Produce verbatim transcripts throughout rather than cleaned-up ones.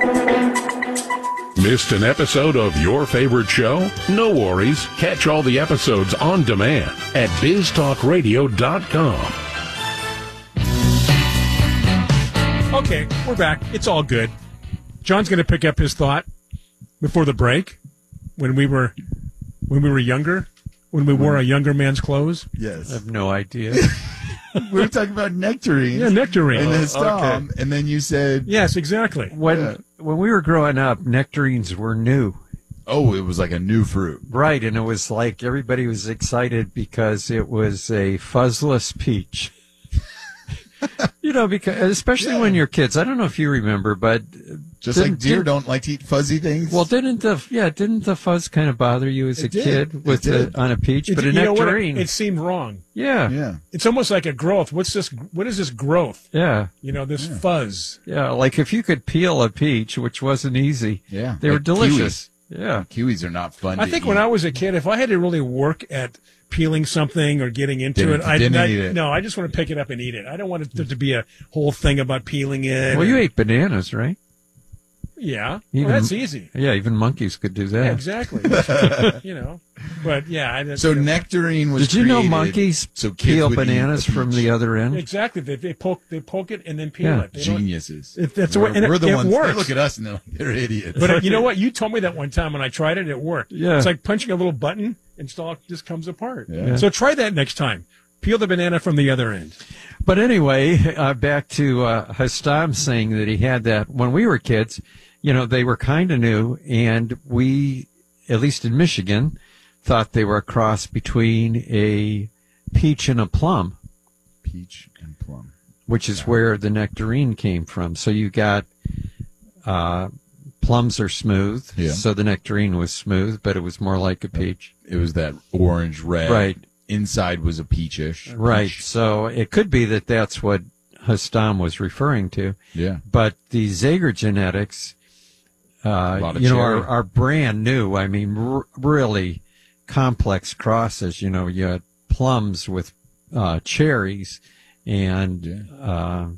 Missed an episode of your favorite show? No worries. Catch all the episodes on demand at biz talk radio dot com. Okay, we're back. It's all good. John's going to pick up his thought before the break when we were when we were younger, when we wore a younger man's clothes. Yes. I have no idea. We were talking about nectarines. Yeah, nectarines. And then Oh, Tom, okay. and then you said, Yes, exactly. When Yeah. when we were growing up, nectarines were new. oh, it was like a new fruit. Right, and it was like everybody was excited because it was a fuzzless peach. You know, because especially Yeah. when you're kids. I don't know if you remember, but Just like didn't- deer didn't- don't like to eat fuzzy things. Well, didn't the yeah didn't the fuzz kind of bother you as It a did. kid with It did. the on a peach? It- but a you know what? nectarine, It, it seemed wrong. yeah, yeah. It's almost like a growth. What's this? What is this growth? yeah, You know, this Yeah. fuzz. yeah. Like if you could peel a peach, which wasn't easy, Yeah. they were Like delicious. Yeah, Kiwis. Kiwis are not fun I to think eat. when I was a kid, if I had to really work at peeling something or getting into Didn't- it, I didn't I- eat it. no, I just want to pick it up and eat it. I don't want it to, to be a whole thing about peeling it. well, you ate bananas, right? Yeah, Even- well, that's easy. Yeah, even monkeys could do that. Yeah, exactly. You know, but yeah, I just, So you know, nectarine was Did you know created monkeys so kids peel would eat bananas the from peach. the other end? exactly. They, they poke, they poke it and then peel Yeah. it. They don't- Geniuses. It- that's the we're, way- and it- we're the it ones. works. They look at us and they're like, they're idiots. But uh, you know what? You told me that one time when I tried it, it worked. Yeah. It's like punching a little button and it all just comes apart. Yeah. So try that next time. Peel the banana from the other end. But anyway, uh, back to uh, Hastam saying that he had that when we were kids. You know, they were kind of new, and we, at least in Michigan, thought they were a cross between a peach and a plum, Peach and plum. which is where the nectarine came from. So you got uh, plums are smooth, Yeah. so the nectarine was smooth, but it was more like a peach. It was that orange red. Right. Inside was a peachish. Right. Peach. So it could be that that's what Hastam was referring to. Yeah. But the Zager genetics, A uh, lot of you know, cherry. are, are brand new. I mean, r- really complex crosses. You know, you had plums with uh, cherries and Yeah. uh,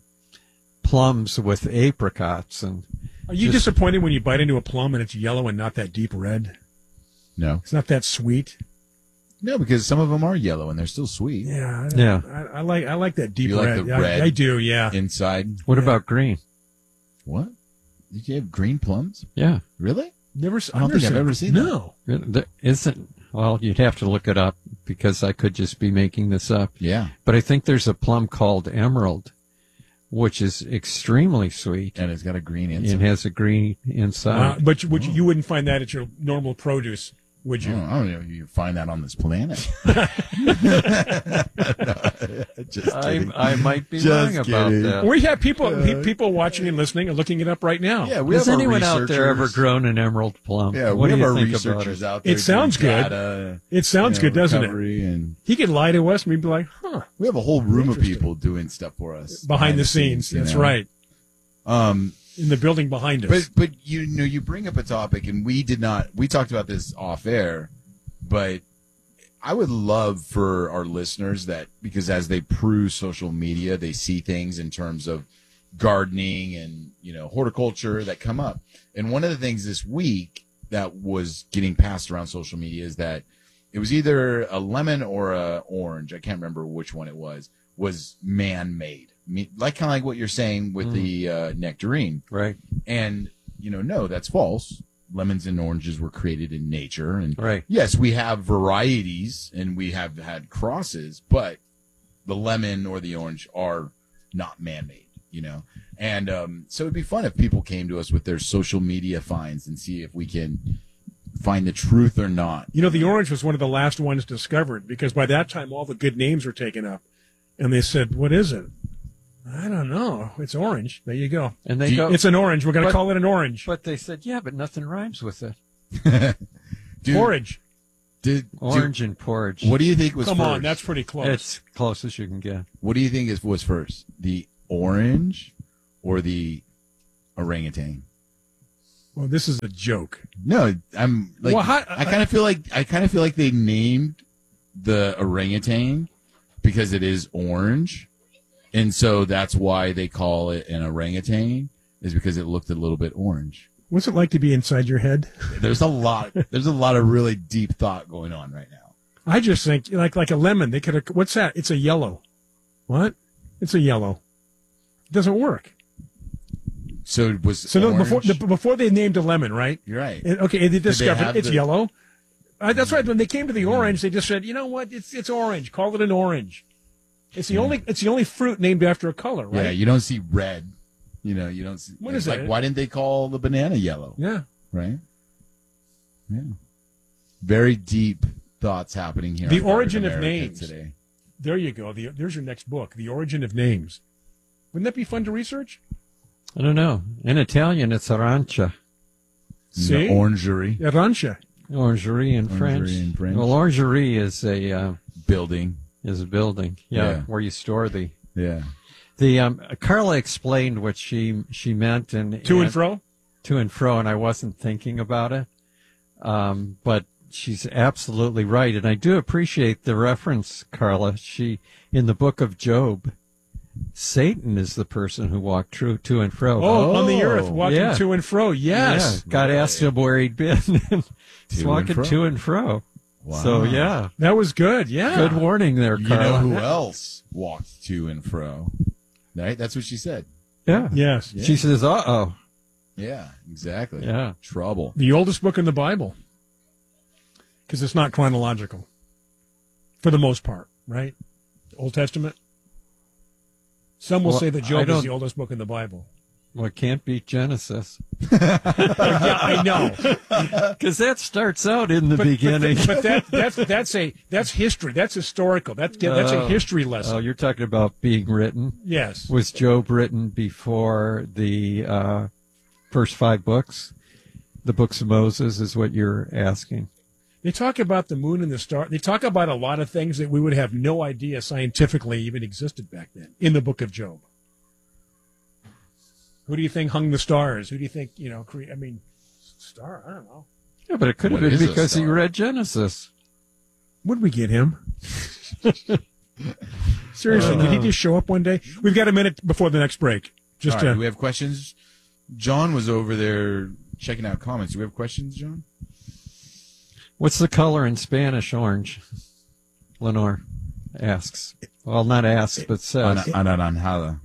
plums with apricots. And Are you Just- disappointed when you bite into a plum and it's yellow and not that deep red? No. It's not that sweet. No, because some of them are yellow and they're still sweet. Yeah. I, Yeah. I, I like I like that deep You like red. the I- red? I, do. Yeah. Inside. what Yeah. about green? What? Did you have green plums? Yeah. Really? Never. s- I don't never think I've ever seen that. No. There isn't. Well, you'd have to look it up because I could just be making this up. Yeah. But I think there's a plum called emerald, which is extremely sweet And it's got a green and inside. has a green Uh, inside. but you, would you, you wouldn't find that at your normal produce, would Oh, you? I don't know if you can find that on this planet. Just I, kidding. I might be Just wrong about kidding. that. We have people pe- people watching and listening and looking it up right now. Yeah, we Has have our anyone out there ever researchers. grown an emerald plum? Yeah, what we do have you our think about researchers it? out there. It sounds doing good. data, It sounds you know, good, doesn't it? recovery, And He could lie to us and we'd be like, huh, we have a whole room of Interesting. people doing stuff for us behind the scenes. you That's know? right. Um, In the building behind us. but but you know you bring up a topic, and we did not. We talked about this off air, but I would love for our listeners that because as they peruse social media, they see things in terms of gardening and you know horticulture that come up. And one of the things this week that was getting passed around social media is that it was either a lemon or a orange. I can't remember which one it was. Was man-made, Me- like kind of like what you're saying with Mm. the uh, nectarine. Right, And, you know, no, that's false. Lemons and oranges were created in nature. And right. yes, we have varieties and we have had crosses, but the lemon or the orange are not man-made, you know? And um, so it'd be fun if people came to us with their social media finds and see if we can find the truth or not. You know, the orange was one of the last ones discovered because by that time all the good names were taken up. And they said, what is it? I don't know. It's orange. There you go. And they Do you- go, It's an orange. We're going to But- call it an orange. but they said, yeah, but nothing rhymes with it. Dude, Porridge. Did, Orange and porridge. What do you think was Come first? on. That's pretty close. It's close as you can get. What do you think is was first, the orange or the orangutan? well, this is a joke. No, I'm like Well, how- I kind of feel like I kind of feel like they named the orangutan because it is orange, and so that's why they call it an orangutan. is because it looked a little bit orange. What's it like to be inside your head? There's a lot. There's a lot of really deep thought going on right now. I just think like like a lemon. They could have. What's that? It's a yellow. What? It's a yellow. It doesn't work. So it was So no, orange? before the, before they named a lemon, right? You're right. And, okay, and they discovered have it's the- yellow. Uh, that's right. When they came to the orange, they just said, you know what? It's it's orange. Call it an orange. It's the only it's the only fruit named after a color, right? Yeah, you don't see red. You know, you don't see. What it's is like, that? why didn't they call the banana yellow? Yeah. Right? Yeah. Very deep thoughts happening here. The on Corporate origin of America names. today. There you go. The, there's your next book, The Origin of Names. Wouldn't that be fun to research? I don't know. In Italian, it's arancia. See? The orangery Arancia. Orangerie in Orangerie French. in French. Well, orangerie is a uh, building. is a building. Yeah, Yeah. where you store the Yeah. the. Um, Carla explained what she she meant and To and fro? to and fro, and I wasn't thinking about it. Um, but she's absolutely right, and I do appreciate the reference, Carla. She in the book of Job, Satan is the person who walked true to and fro. Oh, on the Oh, earth, walking yeah. to and fro. Yes. Yeah, God asked him where he'd been. He's To and walking fro. to and fro. Wow. So yeah, That was good. Yeah. good warning there, You Carla. know who else walked to and fro? Right? That's what she said. Yeah. Yes. She says, "Uh oh." Yeah, exactly. Yeah. Trouble. The oldest book in the Bible. Because it's not chronological. For the most part, right? Old Testament. Some will Well, say that I Job is don't- the oldest book in the Bible. Well, it can't beat Genesis Yeah, I know. because that starts out in the But, beginning. but, but that, that's that's a that's history. That's historical. That's that's a Oh. history lesson. Oh, you're talking about being written. Yes. Was Job written before the uh, first five books? The books of Moses is what you're asking. They talk about the moon and the star. They talk about a lot of things that we would have no idea scientifically even existed back then in the book of Job. Who do you think hung the stars? Who do you think, you know, cre- I mean, star, I don't know. Yeah, but it could have What been is a because he star? read Genesis. Would we get him? Seriously, did he just show up one day? We've got a minute before the next break. Just All right, to, do we have questions? John was over there checking out comments. Do we have questions, John? What's the color in Spanish? Orange. Lenore asks. Well, not asks, but says. Anaranjada.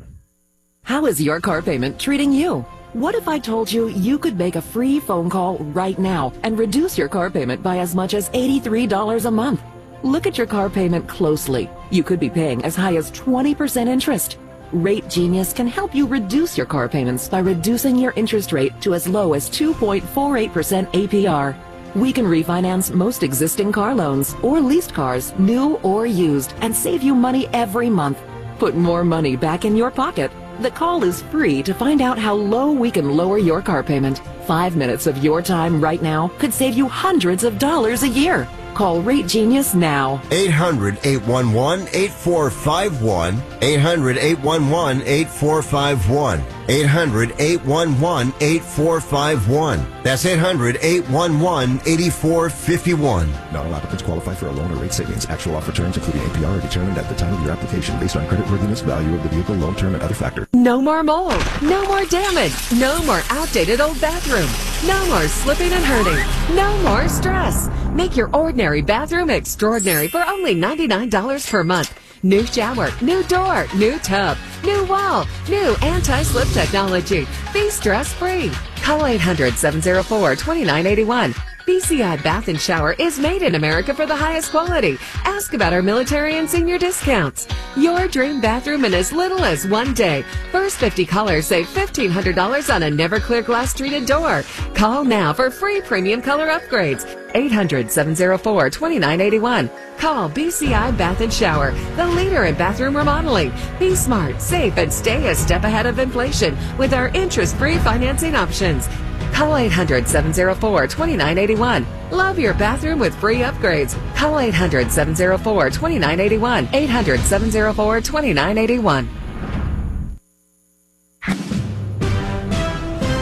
How is your car payment treating you? What if I told you you could make a free phone call right now and reduce your car payment by as much as eighty-three dollars a month? Look at your car payment closely. You could be paying as high as twenty percent interest. Rate Genius can help you reduce your car payments by reducing your interest rate to as low as two point four eight percent A P R. We can refinance most existing car loans or leased cars, new or used, and save you money every month. Put more money back in your pocket. The call is free to find out how low we can lower your car payment. Five minutes of your time right now could save you hundreds of dollars a year. Call Rate Genius now. eight hundred, eight one one, eight four five one. eight hundred, eight one one, eight four five one. eight hundred, eight one one, eight four five one. That's eight hundred, eight one one, eight four five one. Not all applicants qualify for a loan or rate savings. Actual offer terms, including A P R, are determined at the time of your application based on creditworthiness, value of the vehicle, loan term, and other factors. No more mold. No more damage. No more outdated old bathroom. No more slipping and hurting. No more stress. Make your ordinary bathroom extraordinary for only ninety-nine dollars per month. New shower, new door, new tub, new wall, new anti-slip technology. Be stress-free. Call eight hundred, seven oh four, two nine eight one. B C I Bath and Shower is made in America for the highest quality. Ask about our military and senior discounts. Your dream bathroom in as little as one day. First fifty callers save fifteen hundred dollars on a never clear glass treated door. Call now for free premium color upgrades. eight hundred, seven oh four, two nine eight one. Call B C I Bath and Shower, the leader in bathroom remodeling. Be smart, safe, and stay a step ahead of inflation with our interest-free financing options. Call eight hundred, seven oh four, two nine eight one. Love your bathroom with free upgrades. Call eight hundred, seven oh four, two nine eight one. eight hundred, seven oh four, two nine eight one.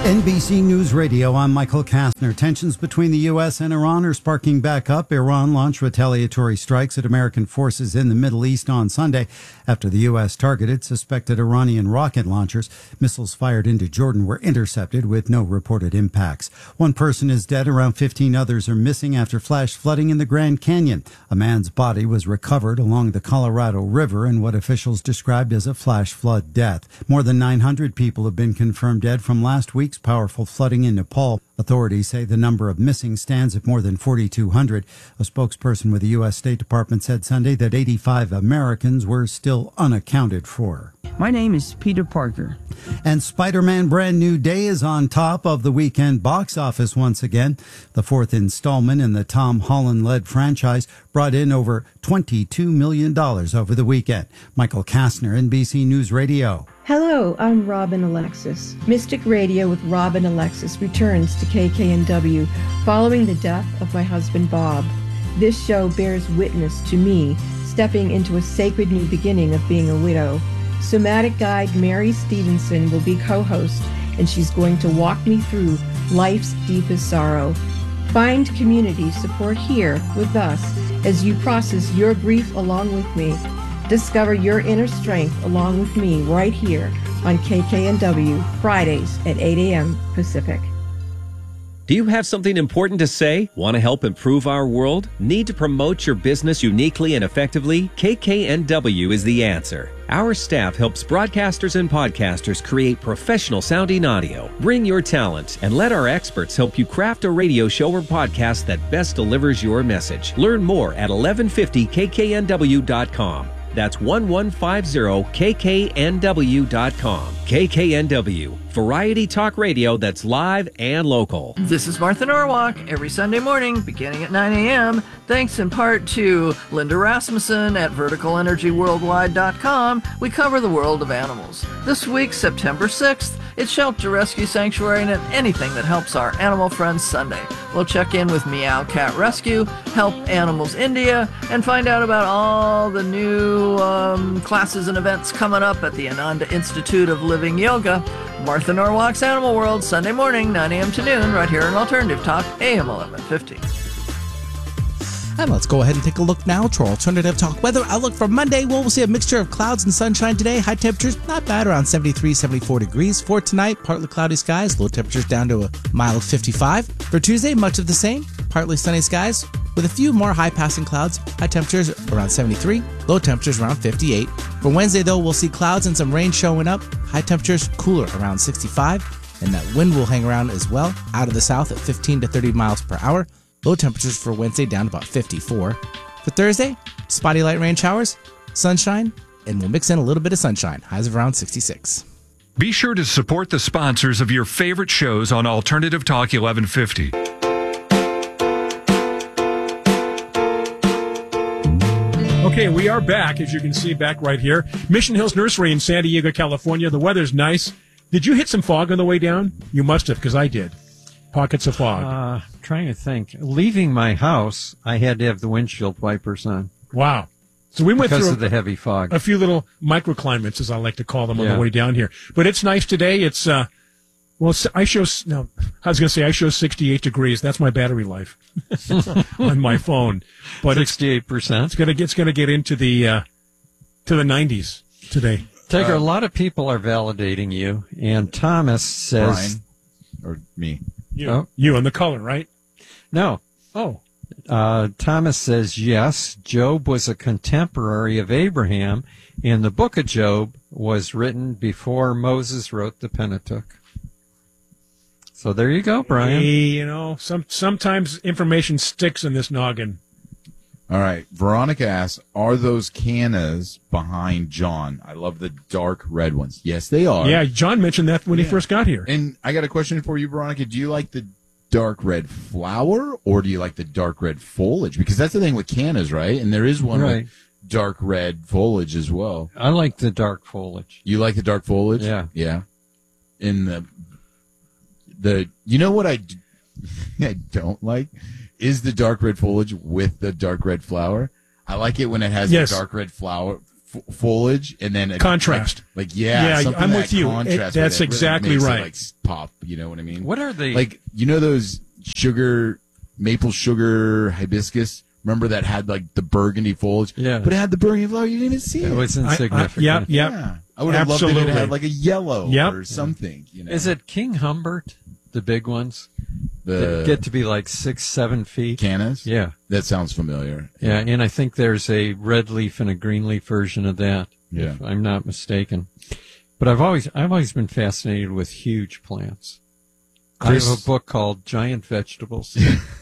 N B C News Radio, I'm Michael Kastner. Tensions between the U S and Iran are sparking back up. Iran launched retaliatory strikes at American forces in the Middle East on Sunday after the U S targeted suspected Iranian rocket launchers. Missiles fired into Jordan were intercepted with no reported impacts. One person is dead. Around fifteen others are missing after flash flooding in the Grand Canyon. A man's body was recovered along the Colorado River in what officials described as a flash flood death. More than nine hundred people have been confirmed dead from last week's powerful flooding in Nepal. Authorities say the number of missing stands at more than forty-two hundred. A spokesperson with the U S State Department said Sunday that eighty-five Americans were still unaccounted for. My name is Peter Parker. And Spider-Man Brand New Day is on top of the weekend box office once again. The fourth installment in the Tom Holland-led franchise brought in over twenty-two million dollars over the weekend. Michael Kastner, N B C News Radio. Hello, I'm Robin Alexis. Mystic Radio with Robin Alexis returns to K K N W following the death of my husband Bob. This show bears witness to me stepping into a sacred new beginning of being a widow. Somatic guide Mary Stevenson will be co-host, and she's going to walk me through life's deepest sorrow. Find community support here with us as you process your grief along with me. Discover your inner strength along with me right here on K K N W, Fridays at eight a.m. Pacific. Do you have something important to say? Want to help improve our world? Need to promote your business uniquely and effectively? K K N W is the answer. Our staff helps broadcasters and podcasters create professional sounding audio. Bring your talent and let our experts help you craft a radio show or podcast that best delivers your message. Learn more at eleven fifty K K N W dot com. That's eleven fifty K K N W dot com. K K N W, variety talk radio that's live and local. This is Martha Norwalk every Sunday morning beginning at nine a.m. Thanks in part to Linda Rasmussen at vertical energy worldwide dot com. We cover the world of animals. This week, September sixth, it's Shelter Rescue Sanctuary and anything that helps our animal friends Sunday. We'll check in with Meow Cat Rescue, Help Animals India, and find out about all the new um, classes and events coming up at the Ananda Institute of Living Yoga. Martha Norwalk's Animal World, Sunday morning, nine a.m. to noon, right here on Alternative Talk, A M eleven fifty. And let's go ahead and take a look now to our Alternative Talk weather outlook for Monday. Well, we'll see a mixture of clouds and sunshine today. High temperatures, not bad, around seventy-three, seventy-four degrees. For tonight, partly cloudy skies, low temperatures down to a mild fifty-five. For Tuesday, much of the same, partly sunny skies with a few more high-passing clouds. High temperatures around seventy-three, low temperatures around fifty-eight. For Wednesday, though, we'll see clouds and some rain showing up. High temperatures cooler around sixty-five, and that wind will hang around as well, out of the south at fifteen to thirty miles per hour. Low temperatures for Wednesday down to about fifty-four. For Thursday, spotty light rain showers, sunshine, and we'll mix in a little bit of sunshine. Highs of around sixty-six. Be sure to support the sponsors of your favorite shows on Alternative Talk eleven fifty. Okay, we are back, as you can see back right here. Mission Hills Nursery in San Diego, California. The weather's nice. Did you hit some fog on the way down? You must have, because I did. Pockets of fog. Uh, trying to think. Leaving my house, I had to have the windshield wipers on. Wow. So we went because through of the heavy fog. A few little microclimates, as I like to call them, on yeah. the way down here. But it's nice today. It's, uh, well, I show, no, I was going to say I show sixty-eight degrees. That's my battery life on my phone. But sixty-eight percent. It's going to get, it's going to get into the, uh, to the nineties today. Tiger, uh, a lot of people are validating you. And Thomas says. Brian, or me. You, oh. you and the color, right? No. Oh. Uh, Thomas says, yes, Job was a contemporary of Abraham, and the book of Job was written before Moses wrote the Pentateuch. So there you go, Brian. Hey, you know, some sometimes information sticks in this noggin. All right. Veronica asks, are those cannas behind John? I love the dark red ones. Yes, they are. Yeah, John mentioned that when yeah. he first got here. And I got a question for you, Veronica. Do you like the dark red flower, or do you like the dark red foliage? Because that's the thing with cannas, right? And there is one right. with dark red foliage as well. I like the dark foliage. You like the dark foliage? Yeah. Yeah. In the, the, you know what I, I don't like? Is the dark red foliage with the dark red flower. I like it when it has yes. the dark red flower f- foliage and then a, Contrast. Like, like yeah, Yeah, something I'm that with you. It- contrasts that's with it really exactly makes it, right. like pop, you know what I mean? What are they? Like, you know those sugar, maple sugar hibiscus? Remember that had like the burgundy foliage? Yeah. But it had the burgundy flower. You didn't even see it. It was I- I- insignificant. yep, yep. Yeah. I would have loved Absolutely. it if it had like a yellow Yep. or something. You know? Is it King Humbert, the big ones? the That get to be like six, seven feet? Cannas? Yeah. That sounds familiar. Yeah, and I think there's a red leaf and a green leaf version of that, Yeah. if I'm not mistaken. But I've always I've always been fascinated with huge plants. Chris- I have a book called Giant Vegetables.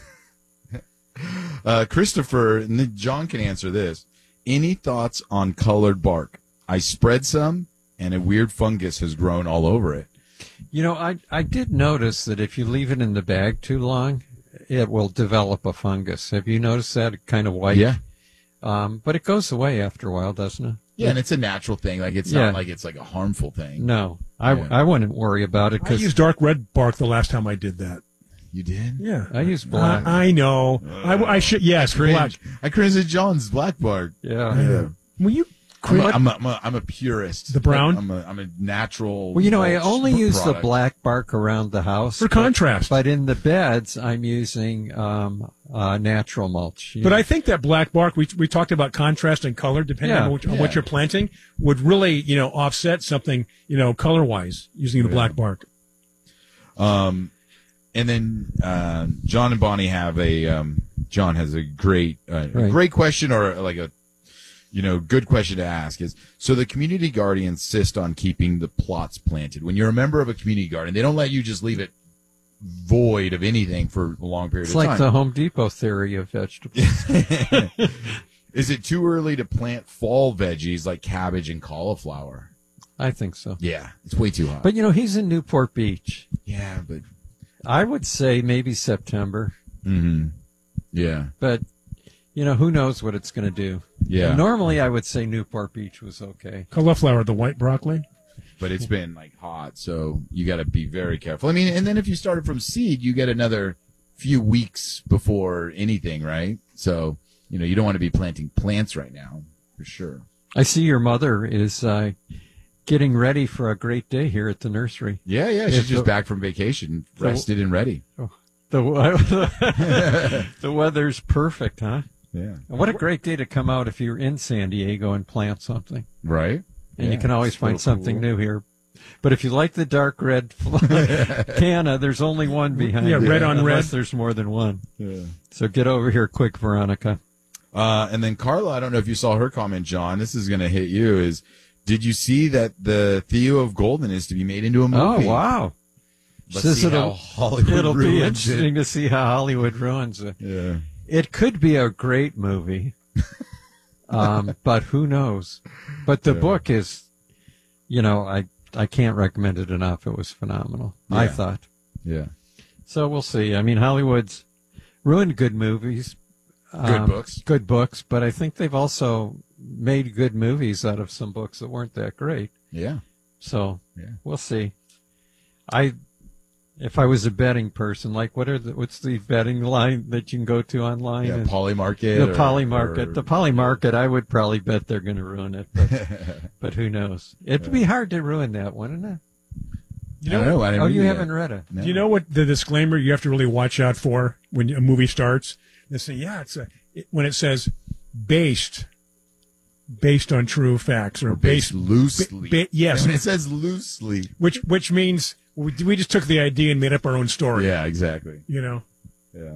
Uh, Christopher, and then John can answer this. Any thoughts on colored bark? I spread some, and a weird fungus has grown all over it. You know, I I did notice that if you leave it in the bag too long, it will develop a fungus. Have you noticed that? Kind of white. Yeah. Um, but it goes away after a while, doesn't it? Yeah, and it's a natural thing. Like it's Yeah. not like it's like a harmful thing. No, I, Yeah. I wouldn't worry about it I because used dark red bark the last time I did that. You did? Yeah. I use black. I, I know. I, I should. Yes, I cringe. black. I cringe at John's black bark. yeah. Yeah. Will you? I'm a, What? I'm, a, I'm, a, I'm a purist. The brown? I'm a, I'm a natural. Well, you know, I mulch only use the product. black bark around the house For but- contrast. But in the beds, I'm using um, uh, natural mulch. you But know. I think that black bark, we we talked about contrast and color, depending Yeah. on, what, on Yeah. what you're planting, would really, you know, offset something, you know, color wise using the Yeah. black bark. Um, and then uh, John and Bonnie have a. Um, John has a great, uh, a Right. great question, or like a, you know, good question to ask is: so the community garden insists on keeping the plots planted. When you're a member of a community garden, they don't let you just leave it void of anything for a long period It's of like time. the Home Depot theory of vegetables. Is it too early to plant fall veggies like cabbage and cauliflower? I think so. Yeah, it's way too hot. But, you know, he's in Newport Beach. yeah, but I would say maybe September. mm-hmm. yeah, But, you know, who knows what it's going to do. yeah. Normally, I would say Newport Beach was okay. Cauliflower, the white broccoli. But it's been like hot, so you got to be very careful. I mean, and then if you started from seed, you get another few weeks before anything, right? So you know you don't want to be planting plants right now, for sure. I see your mother is uh, getting ready for a great day here at the nursery. Yeah, yeah. If She's just the- back from vacation, rested and ready. The, the weather's perfect, huh? Yeah. What a great day to come out if you're in San Diego and plant something. Right. And Yeah, you can always it's find real something cool. new here. But if you like the dark red canna, there's only one behind Yeah, you, red on unless red. there's more than one. Yeah. So get over here quick, Veronica. Uh, and then Carla, I don't know if you saw her comment, John. This is going to hit you. Is did you see that the Theo of Golden is to be made into a movie? Oh, wow. Let's Says see it'll- how Hollywood It'll be ruins interesting to see how Hollywood ruins it. it. Yeah. It could be a great movie, um, but who knows? But the Yeah. book is, you know, I I can't recommend it enough. It was phenomenal. I Yeah. thought. Yeah. So we'll see. I mean, Hollywood's ruined good movies, Good um, books. good books, but I think they've also made good movies out of some books that weren't that great. Yeah. So Yeah. we'll see. I, if I was a betting person, like what are the, what's the betting line that you can go to online? Yeah. and- Poly Market. the or- Poly Market. or- The Poly Market, I would probably bet they're going to ruin it, but, but who knows? It'd be hard to ruin that, wouldn't it? I don't know. I didn't Oh, read you it haven't yet. read it. No. Do you know what the disclaimer you have to really watch out for when a movie starts? They say, yeah, it's a, it, when it says based, based on true facts or Based based, loosely. ba- yes, When it says loosely. which which means we, we just took the idea and made up our own story. Yeah, exactly. You know. Yeah.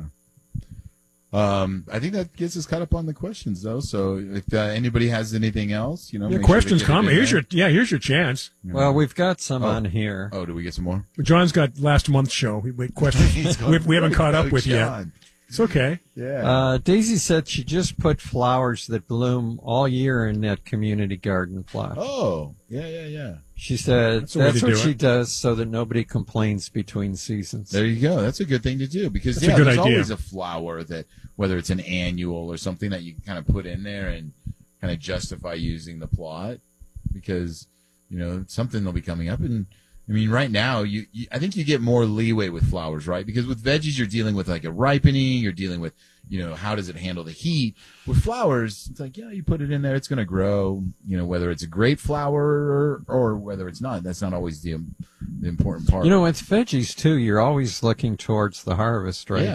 Um, I think that gets us caught up on the questions, though. So if uh, anybody has anything else, you know, Yeah, make sure they questions, get it comment. in Here's there. your yeah. Here's your chance. Well, we've got some Oh. on here. Oh, do we get some more? John's got last month's show. We, we questions we, we haven't caught up with yet. John. It's okay. Yeah. Uh, Daisy said she just put flowers that bloom all year in that community garden plot. Oh, yeah, yeah, yeah. She said That's that's, a way to what do she it. does so that nobody complains between seasons. There you go. That's a good thing to do because That's a yeah, good there's idea. always a flower that whether it's an annual or something that you can kind of put in there and kind of justify using the plot because you know something will be coming up and I mean, right now, you, you I think you get more leeway with flowers, right? Because with veggies, you're dealing with like a ripening, you're dealing with, you know, how does it handle the heat? With flowers, it's like, yeah, you put it in there, it's going to grow, you know, whether it's a great flower or, or whether it's not. That's not always the, the important part. You know, with veggies, too, you're always looking towards the harvest, right? Yeah.